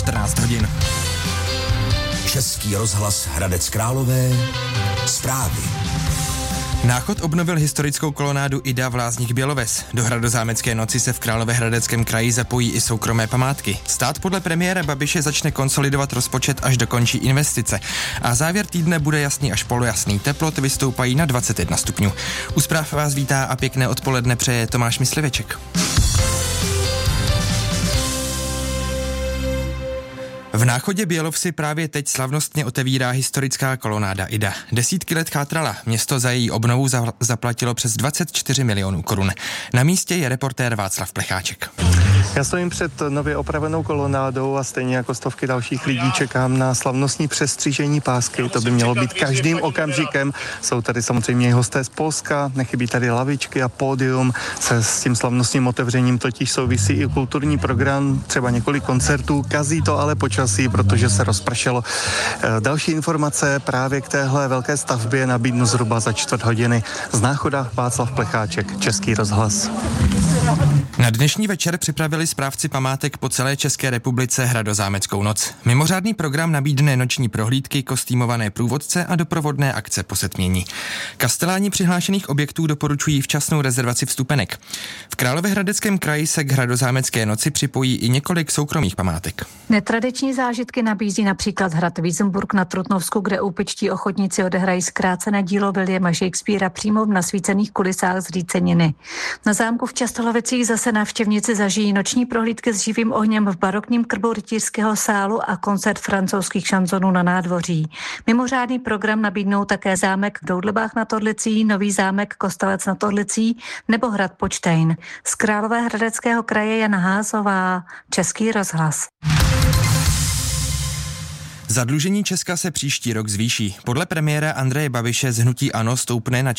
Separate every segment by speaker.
Speaker 1: 14 hodin.
Speaker 2: Český rozhlas Hradec Králové. Zprávy.
Speaker 1: Náchod obnovil historickou kolonádu Ida v Lázních Běloves. Do Hradozámecké noci se v Královéhradeckém kraji zapojí i soukromé památky. Stát podle premiéra Babiše začne konsolidovat rozpočet, až dokončí investice. A závěr týdne bude jasný až polojasný. Teploty vystoupají na 21 stupňů. U zpráv vás vítá a pěkné odpoledne přeje Tomáš Mysliveček. V Náchodě Bělovsi právě teď slavnostně otevírá historická kolonáda Ida. Desítky let chátrala, město za její obnovu zaplatilo přes 24 milionů korun. Na místě je reportér Václav Plecháček.
Speaker 3: Já stojím před nově opravenou kolonádou a stejně jako stovky dalších lidí čekám na slavnostní přestřížení pásky. To by mělo být každým okamžikem. Jsou tady samozřejmě hosté z Polska, nechybí tady lavičky a pódium. S tím slavnostním otevřením totiž souvisí i kulturní program, třeba několik koncertů. Kazí to ale počasí, protože se rozpršelo. Další informace právě k téhle velké stavbě nabídnu zhruba za 4 hodiny. Z Náchoda Václav Plecháček, Český rozhlas.
Speaker 1: Na dnešní večer připravili správci památek po celé České republice Hradozámeckou noc. Mimořádný program nabídne noční prohlídky, kostýmované průvodce a doprovodné akce po setmění. Kasteláni přihlášených objektů doporučují včasnou rezervaci vstupenek. V Královéhradeckém kraji se k Hradozámecké noci připojí i několik soukromých památek.
Speaker 4: Netradiční zážitky nabízí například hrad Wiesenburg na Trutnovsku, kde úpičtí ochotníci odehrají zkrácené dílo Williama Shakespearea přímo v nasvícených kulisách z Rýceniny. Na zámku v Častolovicích zase návštěvníci zažijí noční prohlídky s živým ohněm v barokním krbu rytířského sálu a koncert francouzských šanzonů na nádvoří. Mimořádný program nabídnou také zámek v Doudlebách nad Orlicí, Nový zámek Kostelec nad Orlicí nebo hrad Počtejn. Z Královéhradeckého kraje Jana Házová, Český rozhlas.
Speaker 1: Zadlužení Česka se příští rok zvýší. Podle premiéra Andreje Babiše z hnutí ANO stoupne na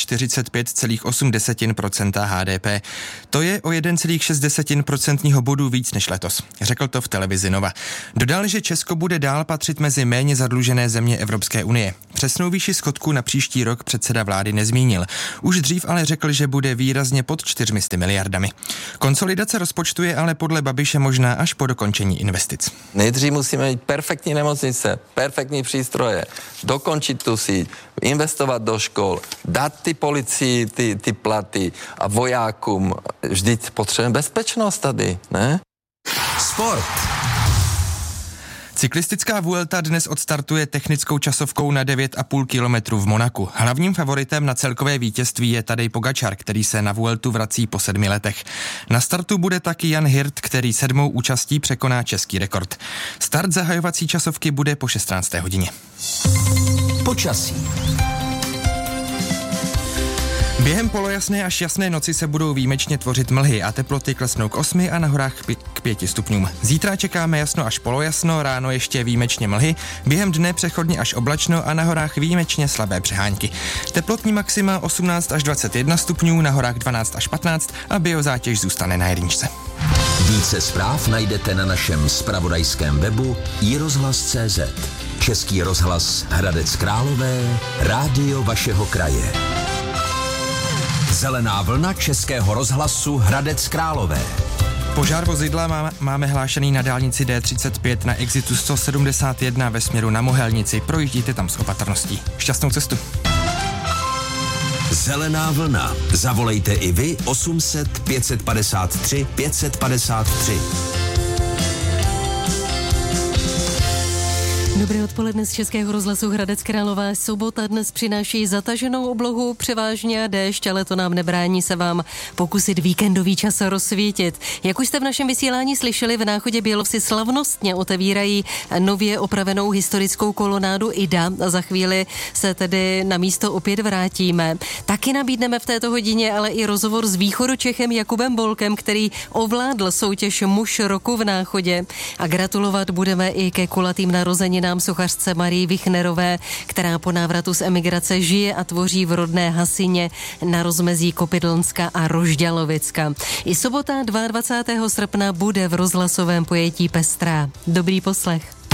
Speaker 1: 45,8% HDP. To je o 1,6% bodu víc než letos. Řekl to v televizi Nova. Dodal, že Česko bude dál patřit mezi méně zadlužené země Evropské unie. Přesnou výši schodku na příští rok předseda vlády nezmínil. Už dřív ale řekl, že bude výrazně pod 400 miliardami. Konsolidace rozpočtu je ale podle Babiše možná až po dokončení investic.
Speaker 5: Nejdřív musíme mít perfektní nemocnice, perfektní přístroje, dokončit tu síť, investovat do škol, dát ty policii ty platy a vojákům. Vždyť potřebujeme bezpečnost tady, ne?
Speaker 2: Sport.
Speaker 1: Cyklistická Vuelta dnes odstartuje technickou časovkou na 9,5 kilometru v Monaku. Hlavním favoritem na celkové vítězství je Tadej Pogačar, který se na Vueltu vrací po 7 letech. Na startu bude taky Jan Hirt, který 7. účastí překoná český rekord. Start zahajovací časovky bude po 16. hodině.
Speaker 2: Počasí.
Speaker 1: Během polojasné až jasné noci se budou výjimečně tvořit mlhy a teploty klesnou k 8 a na horách k 5 stupňům. Zítra čekáme jasno až polojasno, ráno ještě výjimečně mlhy, během dne přechodně až oblačno a na horách výjimečně slabé přehánky. Teplotní maxima 18 až 21 stupňů, na horách 12 až 15 a biozátěž zůstane na jedničce.
Speaker 2: Více zpráv najdete na našem zpravodajském webu iRozhlas.cz. Český rozhlas Hradec Králové, rádio vašeho kraje. Zelená vlna Českého rozhlasu Hradec Králové.
Speaker 1: Požár vozidla máme hlášený na dálnici D35 na exitu 171 ve směru na Mohelnici. Projíždíte tam s opatrností. Šťastnou cestu.
Speaker 2: Zelená vlna. Zavolejte i vy 800 553 553.
Speaker 6: Dobré odpoledne z Českého rozhlasu Hradec Králové. Sobota dnes přináší zataženou oblohu, převážně déšť, ale to nám nebrání se vám pokusit víkendový čas rozsvítit. Jak už jste v našem vysílání slyšeli, v Náchodě Bělovsi slavnostně otevírají nově opravenou historickou kolonádu Ida. Za chvíli se tedy na místo opět vrátíme. Taky nabídneme v této hodině ale i rozhovor s východočechem Jakubem Bolkem, který ovládl soutěž Muž roku v Náchodě. A gratulovat budeme i ke kulatým narozeninám sochařce Marii Vichnerové, která po návratu z emigrace žije a tvoří v rodné Hasině na rozmezí Kopidlnska a Rožďalovicka. I sobota 22. srpna bude v rozhlasovém pojetí pestrá. Dobrý poslech.